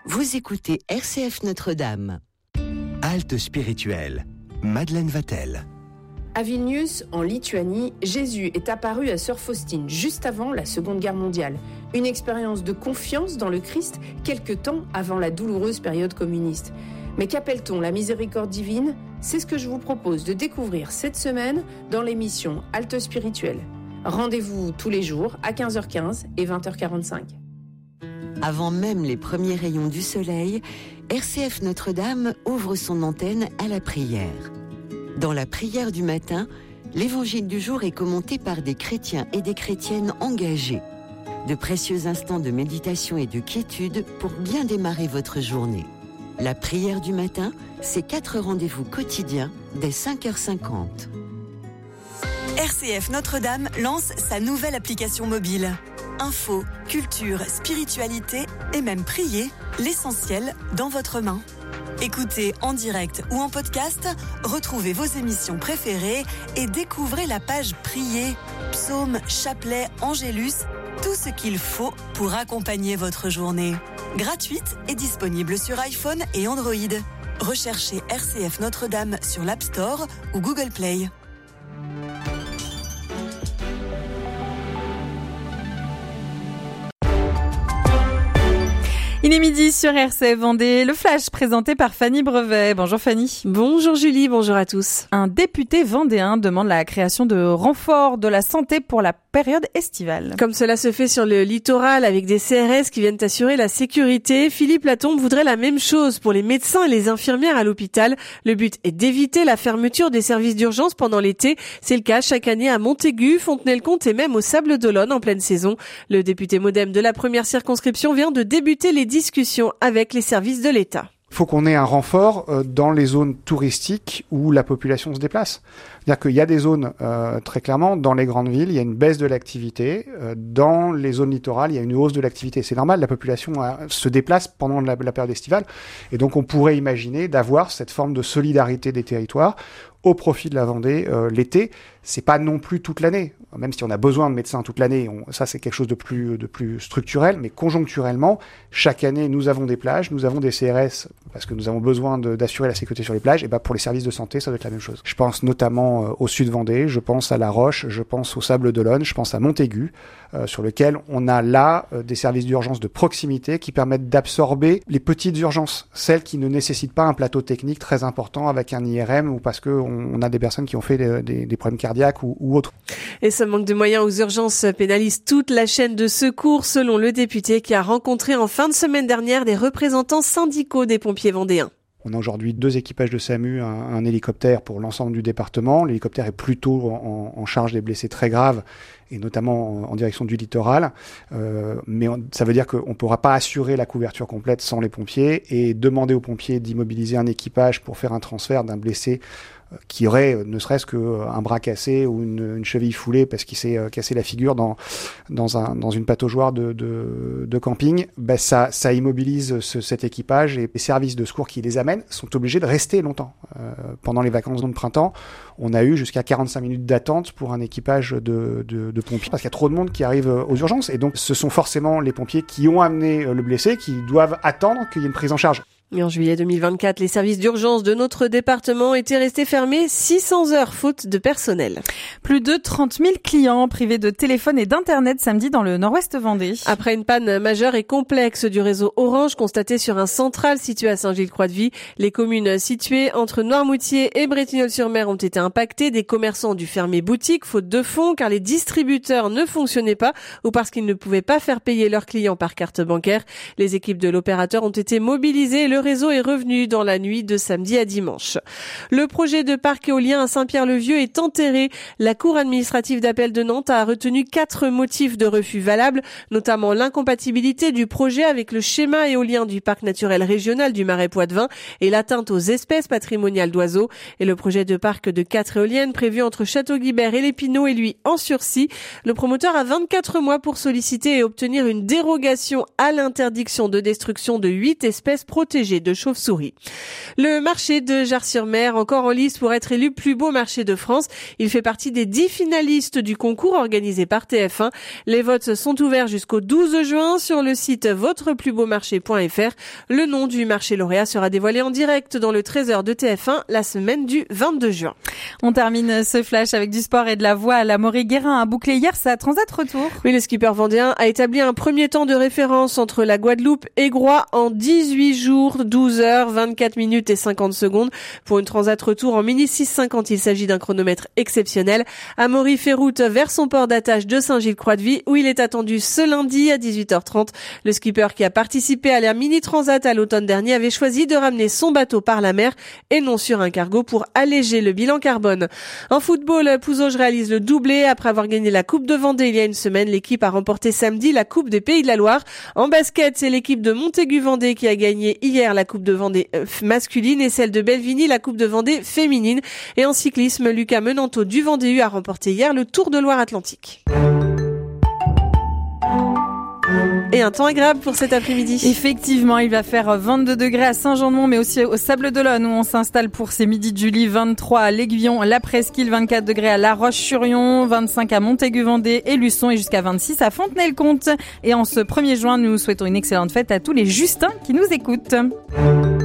Vous écoutez RCF Notre-Dame. Halte spirituelle. Madeleine Vatel. À Vilnius, en Lituanie, Jésus est apparu à Sœur Faustine juste avant la Seconde Guerre mondiale. Une expérience de confiance dans le Christ quelque temps avant la douloureuse période communiste. Mais qu'appelle-t-on la miséricorde divine ? C'est ce que je vous propose de découvrir cette semaine dans l'émission Halte spirituelle. Rendez-vous tous les jours à 15h15 et 20h45. Avant même les premiers rayons du soleil, RCF Notre-Dame ouvre son antenne à la prière. Dans la prière du matin, l'évangile du jour est commenté par des chrétiens et des chrétiennes engagés. De précieux instants de méditation et de quiétude pour bien démarrer votre journée. La prière du matin, c'est 4 rendez-vous quotidiens dès 5h50. RCF Notre-Dame lance sa nouvelle application mobile. Info, culture, spiritualité et même prier, l'essentiel dans votre main. Écoutez en direct ou en podcast, retrouvez vos émissions préférées et découvrez la page Prier, psaumes, chapelets, angélus, tout ce qu'il faut pour accompagner votre journée. Gratuite et disponible sur iPhone et Android. Recherchez RCF Notre-Dame sur l'App Store ou Google Play. Il est midi sur RCF Vendée, le flash présenté par Fanny Brevet. Bonjour Fanny. Bonjour Julie, bonjour à tous. Un député vendéen demande la création de renforts de la santé pour la période estivale. Comme cela se fait sur le littoral avec des CRS qui viennent assurer la sécurité, Philippe Latombe voudrait la même chose pour les médecins et les infirmières à l'hôpital. Le but est d'éviter la fermeture des services d'urgence pendant l'été. C'est le cas chaque année à Montaigu, Fontenay-le-Comte et même au Sables-d'Olonne en pleine saison. Le député MoDem de la première circonscription vient de débuter les discussions avec les services de l'État. Il faut qu'on ait un renfort dans les zones touristiques où la population se déplace. C'est-à-dire qu'il y a des zones, très clairement, dans les grandes villes, il y a une baisse de l'activité. Dans les zones littorales, il y a une hausse de l'activité. C'est normal, la population se déplace pendant la période estivale. Et donc, on pourrait imaginer d'avoir cette forme de solidarité des territoires au profit de la Vendée l'été. C'est pas non plus toute l'année, même si on a besoin de médecins toute l'année. Ça, c'est quelque chose de plus structurel, mais conjoncturellement, chaque année, nous avons des plages, nous avons des CRS, parce que nous avons besoin d'assurer la sécurité sur les plages. Et pour les services de santé, ça doit être la même chose. Je pense notamment au sud Vendée, je pense à La Roche, je pense au Sables-d'Olonne, je pense à Montaigu, sur lequel on a là des services d'urgence de proximité qui permettent d'absorber les petites urgences, celles qui ne nécessitent pas un plateau technique très important avec un IRM ou parce qu'on a des personnes qui ont fait des problèmes cardiaques ou autres. Et ce manque de moyens aux urgences pénalise toute la chaîne de secours, selon le député qui a rencontré en fin de semaine dernière des représentants syndicaux des pompiers vendéens. On a aujourd'hui 2 équipages de SAMU, un hélicoptère pour l'ensemble du département. L'hélicoptère est plutôt en charge des blessés très graves, et notamment en direction du littoral. Mais ça veut dire qu'on ne pourra pas assurer la couverture complète sans les pompiers, et demander aux pompiers d'immobiliser un équipage pour faire un transfert d'un blessé qui aurait ne serait-ce qu'un bras cassé ou une cheville foulée parce qu'il s'est cassé la figure dans une pataugeoire de camping, ça immobilise cet équipage, et les services de secours qui les amènent sont obligés de rester longtemps. Pendant les vacances de printemps, on a eu jusqu'à 45 minutes d'attente pour un équipage de pompiers parce qu'il y a trop de monde qui arrive aux urgences, et donc ce sont forcément les pompiers qui ont amené le blessé qui doivent attendre qu'il y ait une prise en charge. Et en juillet 2024, les services d'urgence de notre département étaient restés fermés 600 heures faute de personnel. Plus de 30 000 clients privés de téléphone et d'internet samedi dans le nord-ouest Vendée. Après une panne majeure et complexe du réseau Orange constatée sur un central situé à Saint-Gilles-Croix-de-Vie, les communes situées entre Noirmoutier et Bretignolles-sur-Mer ont été impactées. Des commerçants ont dû fermer boutique faute de fonds car les distributeurs ne fonctionnaient pas ou parce qu'ils ne pouvaient pas faire payer leurs clients par carte bancaire. Les équipes de l'opérateur ont été mobilisées et le réseau est revenu dans la nuit de samedi à dimanche. Le projet de parc éolien à Saint-Pierre-le-Vieux est enterré. La Cour administrative d'appel de Nantes a retenu 4 motifs de refus valables, notamment l'incompatibilité du projet avec le schéma éolien du parc naturel régional du Marais Poitevin et l'atteinte aux espèces patrimoniales d'oiseaux. Et le projet de parc de 4 éoliennes prévu entre Château-Guibert et l'Épinot est lui en sursis. Le promoteur a 24 mois pour solliciter et obtenir une dérogation à l'interdiction de destruction de 8 espèces protégées singes et de chauves-souris. Le marché de Jars-sur-Mer, encore en lice pour être élu plus beau marché de France. Il fait partie des 10 finalistes du concours organisé par TF1. Les votes sont ouverts jusqu'au 12 juin sur le site votreplusbeaumarché.fr. Le nom du marché lauréat sera dévoilé en direct dans le 13h de TF1 la semaine du 22 juin. On termine ce flash avec du sport et de la voile. Amaury Guérin a bouclé hier sa Transat Retour. Oui, le skipper vendéen a établi un premier temps de référence entre la Guadeloupe et Groix en 18 jours, 12 heures, 24 minutes et 50 secondes. Pour une Transat Retour en mini 650, il s'agit d'un chronomètre exceptionnel. Amaury fait route vers son port d'attache de Saint-Gilles-Croix-de-Vie où il est attendu ce lundi à 18h30. Le skipper qui a participé à la mini Transat à l'automne dernier avait choisi de ramener son bateau par la mer et non sur un cargo pour alléger le bilan carbone. En football, Pouzauges réalise le doublé. Après avoir gagné la Coupe de Vendée il y a une semaine, l'équipe a remporté samedi la Coupe des Pays de la Loire. En basket, c'est l'équipe de Montaigu-Vendée qui a gagné hier la Coupe de Vendée masculine et celle de Belvigny la Coupe de Vendée féminine. Et en cyclisme, Lucas Menanto du Vendée U a remporté hier le Tour de Loire-Atlantique. Et un temps agréable pour cet après-midi. Effectivement, il va faire 22 degrés à Saint-Jean-de-Mont, mais aussi au Sable-d'Olonne où on s'installe pour ces midis de Julie. 23 à l'Aiguillon, la Presqu'île, 24 degrés à La Roche-sur-Yon, 25 à Montaigu-Vendée et Luçon et jusqu'à 26 à Fontenay-le-Comte. Et en ce 1er juin, nous souhaitons une excellente fête à tous les Justins qui nous écoutent.